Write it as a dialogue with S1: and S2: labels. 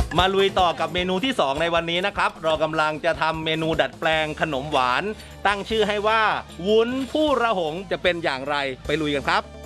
S1: มาลุยต่อกับเมนูที่2ในวันนี้นะครับเรากำลังจะทำเมนูดัดแปลงขนมหวานตั้งชื่อให้ว่าวุ้นผู้ระหงจะเป็นอย่างไรไปลุยกันครับ